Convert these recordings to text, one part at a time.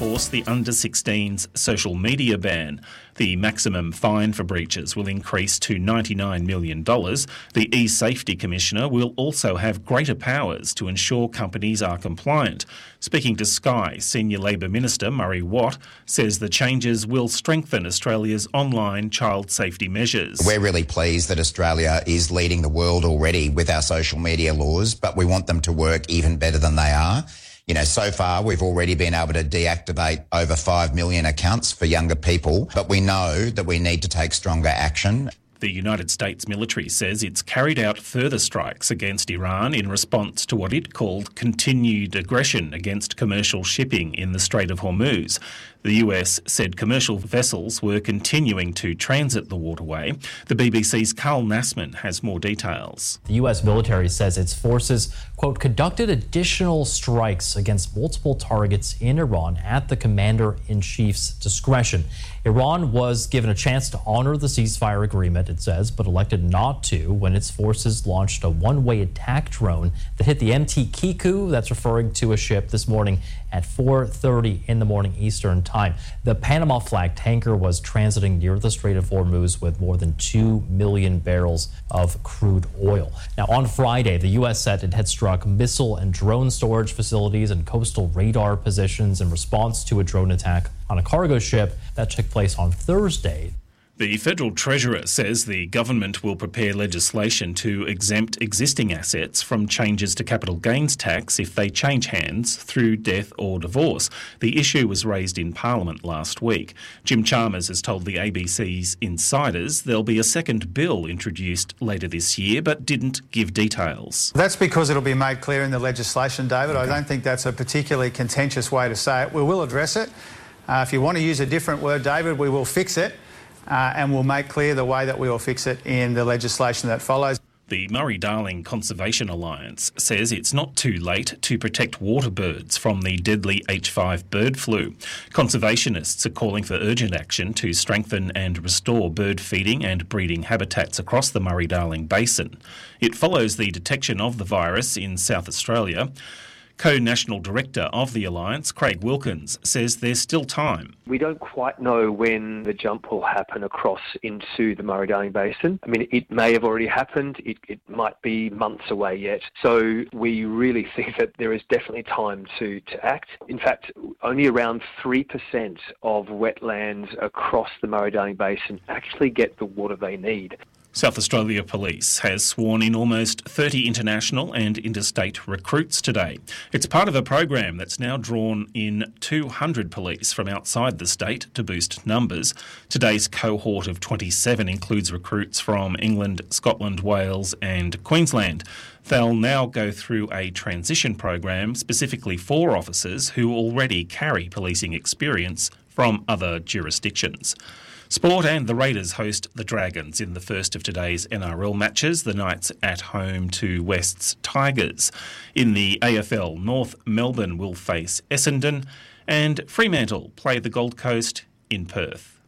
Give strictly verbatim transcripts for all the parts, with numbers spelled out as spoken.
enforce the under sixteens social media ban. The maximum fine for breaches will increase to ninety-nine million dollars. The e-Safety Commissioner will also have greater powers to ensure companies are compliant. Speaking to Sky, Senior Labor Minister Murray Watt says the changes will strengthen Australia's online child safety measures. We're really pleased that Australia is leading the world already with our social media laws, but we want them to work even better than they are. You know, so far we've already been able to deactivate over five million accounts for younger people, but we know that we need to take stronger action. The United States military says it's carried out further strikes against Iran in response to what it called continued aggression against commercial shipping in the Strait of Hormuz. The U S said commercial vessels were continuing to transit the waterway. The B B C's Carl Nassman has more details. The U S military says its forces, quote, conducted additional strikes against multiple targets in Iran at the commander-in-chief's discretion. Iran was given a chance to honor the ceasefire agreement, it says, but elected not to when its forces launched a one-way attack drone that hit the M T Kiku, that's referring to a ship, this morning at four thirty in the morning Eastern Time. The Panama flag tanker was transiting near the Strait of Hormuz with more than two million barrels of crude oil. Now, on Friday, the U S said it had struck missile and drone storage facilities and coastal radar positions in response to a drone attack on a cargo ship that took place on Thursday. The Federal Treasurer says the government will prepare legislation to exempt existing assets from changes to capital gains tax if they change hands through death or divorce. The issue was raised in Parliament last week. Jim Chalmers has told the A B C's Insiders there'll be a second bill introduced later this year, but didn't give details. That's because it'll be made clear in the legislation, David. I don't think that's a particularly contentious way to say it. We will address it. Uh, if you want to use a different word, David, we will fix it. Uh, and we'll make clear the way that we will fix it in the legislation that follows. The Murray-Darling Conservation Alliance says it's not too late to protect water birds from the deadly H five bird flu. Conservationists are calling for urgent action to strengthen and restore bird feeding and breeding habitats across the Murray-Darling Basin. It follows the detection of the virus in South Australia. Co-National Director of the Alliance, Craig Wilkins, says there's still time. We don't quite know when the jump will happen across into the Murray-Darling Basin. I mean, it may have already happened. It, it might be months away yet. So we really think that there is definitely time to, to act. In fact, only around three percent of wetlands across the Murray-Darling Basin actually get the water they need. South Australia Police has sworn in almost thirty international and interstate recruits today. It's part of a program that's now drawn in two hundred police from outside the state to boost numbers. Today's cohort of twenty-seven includes recruits from England, Scotland, Wales and Queensland. They'll now go through a transition program specifically for officers who already carry policing experience from other jurisdictions. Sport, and the Raiders host the Dragons in the first of today's N R L matches. The Knights at home to West's Tigers. In the A F L, North Melbourne will face Essendon and Fremantle play the Gold Coast in Perth.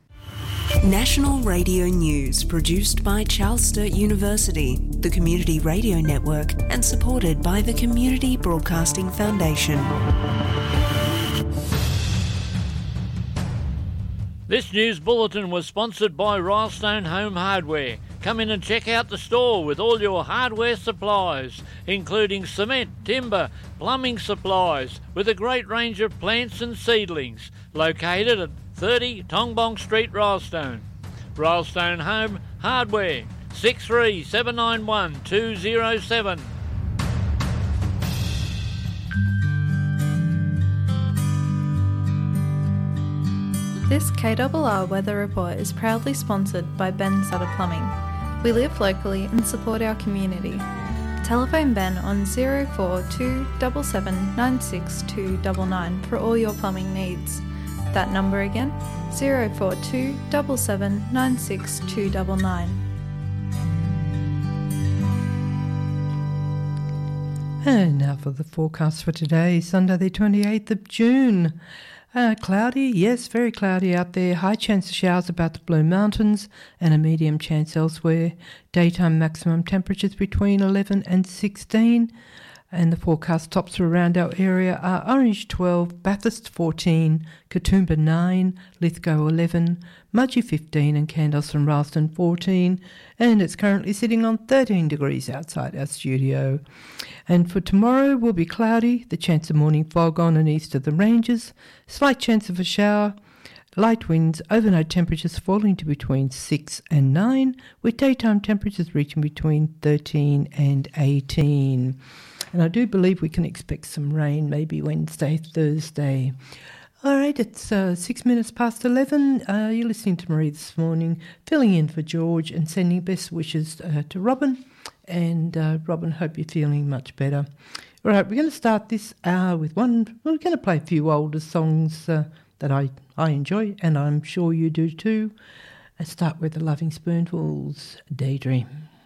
National Radio News, produced by Charles Sturt University, the Community Radio Network, and supported by the Community Broadcasting Foundation. This news bulletin was sponsored by Rylestone Home Hardware. Come in and check out the store with all your hardware supplies, including cement, timber, plumbing supplies, with a great range of plants and seedlings. Located at thirty Tongbong Street, Rylestone. Rylestone Home Hardware, six three seven nine one two zero seven. This K R R Weather Report is proudly sponsored by Ben Sutter Plumbing. We live locally and support our community. Telephone Ben on zero four two seven seven nine six two nine nine for all your plumbing needs. That number again, zero four two seven seven nine six two nine nine. And now for the forecast for today, Sunday the twenty-eighth of June. Uh, cloudy, yes, very cloudy out there. High chance of showers about the Blue Mountains and a medium chance elsewhere. Daytime maximum temperatures between eleven and sixteen. And the forecast tops around our area are Orange twelve, Bathurst fourteen, Katoomba nine, Lithgow eleven, Mudgee fifteen and Candos and Ralston fourteen. And it's currently sitting on thirteen degrees outside our studio. And for tomorrow will be cloudy, the chance of morning fog on and east of the ranges, slight chance of a shower, light winds, overnight temperatures falling to between six and nine, with daytime temperatures reaching between thirteen and eighteen. And I do believe we can expect some rain maybe Wednesday, Thursday. All right, it's uh, six minutes past eleven. Uh, you're listening to Marie this morning, filling in for George and sending best wishes uh, to Robin. And uh, Robin, hope you're feeling much better. All right, we're going to start this hour with one. We're going to play a few older songs uh, that I, I enjoy, and I'm sure you do too. Let's start with the Loving Spoonfuls, Daydream.